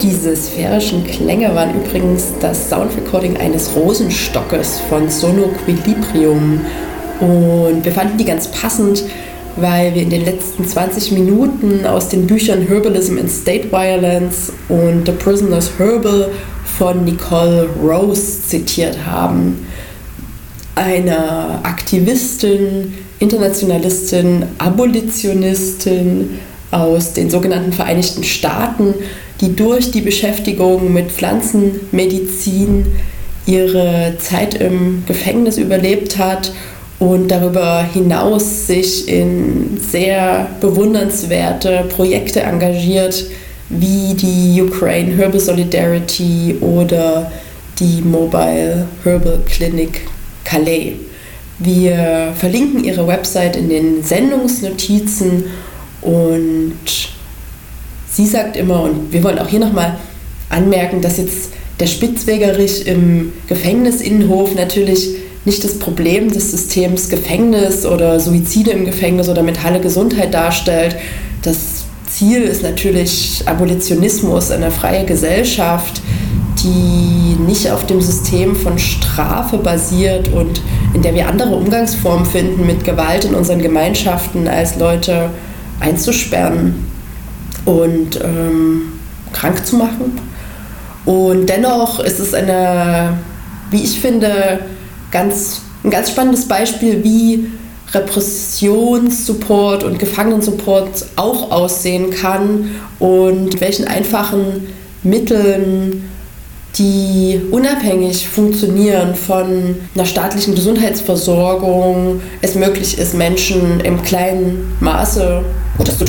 Diese sphärischen Klänge waren übrigens das Soundrecording eines Rosenstockes von Sonoquilibrium. Und wir fanden die ganz passend, weil wir in den letzten 20 Minuten aus den Büchern Herbalism and State Violence und The Prisoner's Herbal von Nicole Rose zitiert haben. Eine Aktivistin, Internationalistin, Abolitionistin aus den sogenannten Vereinigten Staaten, die durch die Beschäftigung mit Pflanzenmedizin ihre Zeit im Gefängnis überlebt hat und darüber hinaus sich in sehr bewundernswerte Projekte engagiert, wie die Ukraine Herbal Solidarity oder die Mobile Herbal Clinic Calais. Wir verlinken ihre Website in den Sendungsnotizen und sie sagt immer, und wir wollen auch hier nochmal anmerken, dass jetzt der Spitzwegerich im Gefängnisinnenhof natürlich nicht das Problem des Systems Gefängnis oder Suizide im Gefängnis oder mentale Gesundheit darstellt. Das Ziel ist natürlich Abolitionismus, eine freie Gesellschaft, die nicht auf dem System von Strafe basiert und in der wir andere Umgangsformen finden mit Gewalt in unseren Gemeinschaften, als Leute einzusperren und krank zu machen. Und dennoch ist es wie ich finde, ein ganz spannendes Beispiel, wie Repressionssupport und Gefangenensupport auch aussehen kann und mit welchen einfachen Mitteln, die unabhängig funktionieren von einer staatlichen Gesundheitsversorgung, es möglich ist, Menschen im kleinen Maße das zu